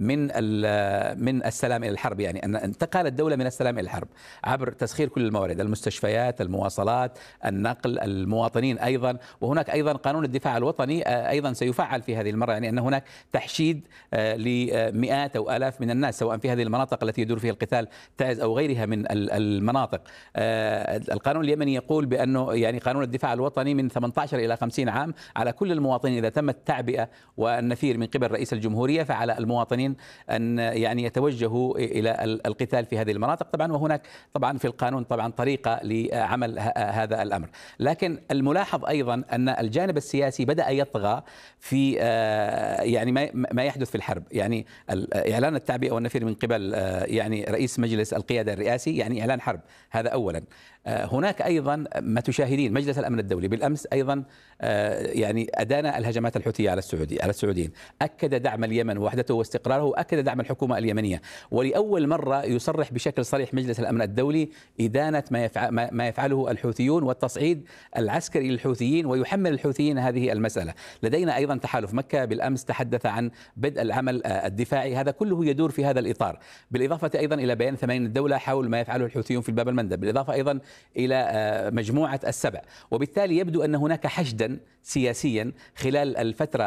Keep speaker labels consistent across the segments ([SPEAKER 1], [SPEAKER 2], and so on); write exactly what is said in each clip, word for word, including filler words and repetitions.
[SPEAKER 1] من من السلام الى الحرب، يعني ان انتقلت الدوله من السلام الى الحرب عبر تسخير كل الموارد، المستشفيات، المواصلات، النقل، المواطنين ايضا. وهناك ايضا قانون الدفاع الوطني ايضا سيفعل في هذه المره، يعني ان هناك تحشيد لمئات او الاف من الناس سواء في هذه المناطق التي يدور فيها القتال تعز او غيرها من المناطق. القانون اليمني يقول بانه يعني قانون الدفاع الوطني من ثمانية عشر الى خمسين عام على كل المواطنين، اذا تم التعبئه والنفير من قبل رئيس الجمهوريه فعلى المواطنين ان يعني يتوجهوا الى القتال في هذه المناطق طبعا. وهناك طبعا في القانون طبعا طريقه لعمل هذا الامر، لكن الملاحظ ايضا ان الجانب السياسي بدا يطغى في يعني ما يحدث في الحرب. يعني اعلان التعبئه والنفير من قبل يعني رئيس مجلس القياده الرئاسي يعني اعلان حرب، هذا اولا. هناك ايضا ما تشاهدين مجلس الامن الدولي بالامس ايضا يعني ادان الهجمات الحوثيه على السعودي على السعوديين، اكد دعم اليمن ووحدته واستقراره، واكد دعم الحكومه اليمنيه. ولاول مره يصرح بشكل صريح مجلس الامن الدولي ادانه ما يفعل ما يفعله الحوثيون والتصعيد العسكري للحوثيين، ويحمل الحوثيين هذه المساله. لدينا ايضا تحالف مكه بالامس تحدث عن بدء العمل الدفاعي، هذا كله يدور في هذا الاطار، بالاضافه ايضا الى بيان ثمانين الدوله حول ما يفعله الحوثيون في الباب المندب، بالاضافه ايضا الى مجموعه السبع. وبالتالي يبدو ان هناك حشدا سياسيا خلال الفتره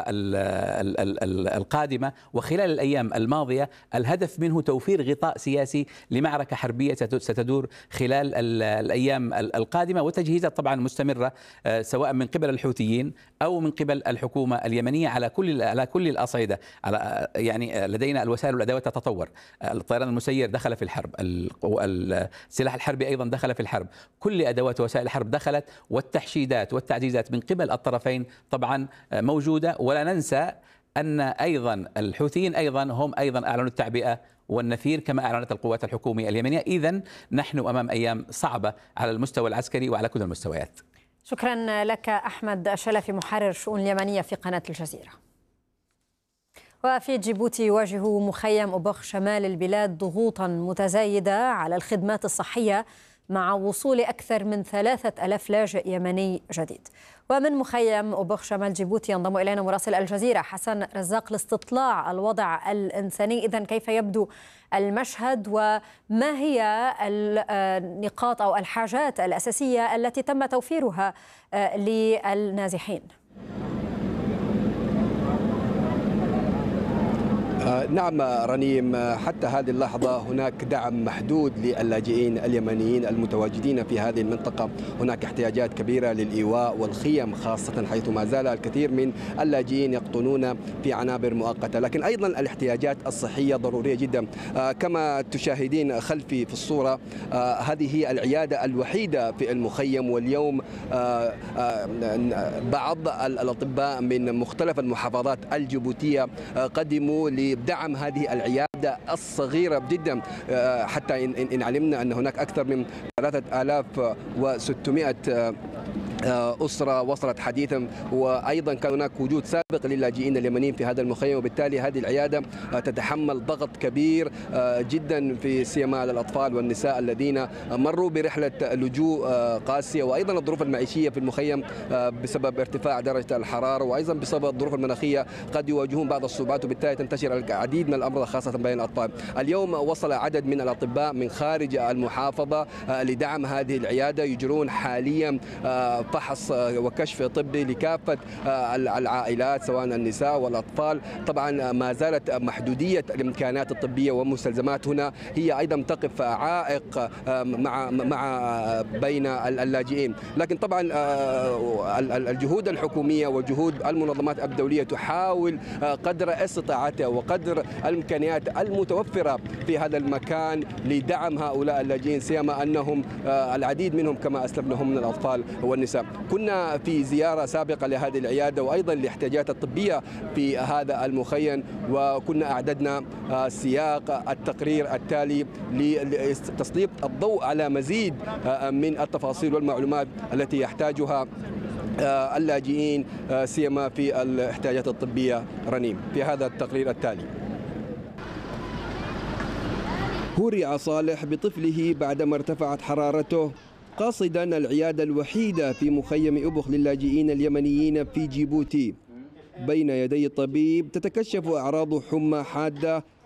[SPEAKER 1] القادمه وخلال الايام الماضيه، الهدف منه توفير غطاء سياسي لمعركه حربيه ستدور خلال الايام القادمه، وتجهيزات طبعا مستمره سواء من قبل الحوثيين او من قبل الحكومه اليمنيه على كل على كل الاصعده. على يعني لدينا الوسائل والادوات تتطور، الطيران المسير دخل في الحرب، السلاح الحربي ايضا دخل في الحرب، كل ادوات وسائل الحرب دخلت، والتحشيدات والتعزيزات من قبل الطرفين طبعا موجوده. ولا ننسى ان ايضا الحوثيين ايضا هم ايضا اعلنوا التعبئه والنفير كما اعلنت القوات الحكوميه اليمنيه. اذا نحن امام ايام صعبه على المستوى العسكري وعلى كل المستويات.
[SPEAKER 2] شكرا لك احمد الشلفي محرر الشؤون اليمنيه في قناه الجزيره. وفي جيبوتي يواجه مخيم أوبخ شمال البلاد ضغوطا متزايدة على الخدمات الصحية مع وصول أكثر من ثلاثة ألاف لاجئ يمني جديد. ومن مخيم أوبخ شمال جيبوتي ينضم إلينا مراسل الجزيرة حسن رزاق لاستطلاع الوضع الإنساني. إذن كيف يبدو المشهد وما هي النقاط أو الحاجات الأساسية التي تم توفيرها للنازحين؟
[SPEAKER 3] نعم رنيم، حتى هذه اللحظة هناك دعم محدود للاجئين اليمنيين المتواجدين في هذه المنطقة. هناك احتياجات كبيرة للإيواء والخيم خاصة، حيث ما زال الكثير من اللاجئين يقطنون في عنابر مؤقتة، لكن أيضا الاحتياجات الصحية ضرورية جدا. كما تشاهدين خلفي في الصورة، هذه هي العيادة الوحيدة في المخيم، واليوم بعض الأطباء من مختلف المحافظات الجيبوتية قدموا دعم هذه العيادة الصغيرة جدا، حتى إن علمنا أن هناك أكثر من ثلاثة آلاف وستمائة أسرة وصلت حديثا، وأيضا كان هناك وجود سابق للاجئين اليمنيين في هذا المخيم. وبالتالي هذه العيادة تتحمل ضغط كبير جدا في سيما الأطفال والنساء الذين مروا برحلة لجوء قاسية، وأيضا الظروف المعيشية في المخيم بسبب ارتفاع درجة الحرارة، وأيضا بسبب الظروف المناخية قد يواجهون بعض الصعوبات، وبالتالي تنتشر العديد من الأمراض خاصة بين الأطفال. اليوم وصل عدد من الأطباء من خارج المحافظة لدعم هذه العيادة، يجرون حاليا فحص وكشف طبي لكافة العائلات سواء النساء والأطفال. طبعا ما زالت محدودية الإمكانات الطبية والمستلزمات هنا هي أيضا تقف عائق مع مع بين اللاجئين، لكن طبعا الجهود الحكومية وجهود المنظمات الدولية تحاول قدر استطاعتها وقدر الإمكانيات المتوفرة في هذا المكان لدعم هؤلاء اللاجئين، سيما أنهم العديد منهم كما أسلفناهم من الأطفال والنساء. كنا في زيارة سابقة لهذه العيادة وأيضا الاحتياجات الطبية في هذا المخيم، وكنا أعددنا سياق التقرير التالي لتسليط الضوء على مزيد من التفاصيل والمعلومات التي يحتاجها اللاجئين سيما في الاحتياجات الطبية. رنيم في هذا التقرير التالي. هورع صالح بطفله بعدما ارتفعت حرارته قاصدا العيادة الوحيدة في مخيم أوبخ للاجئين اليمنيين في جيبوتي. بين يدي الطبيب تتكشف أعراض حمى حادة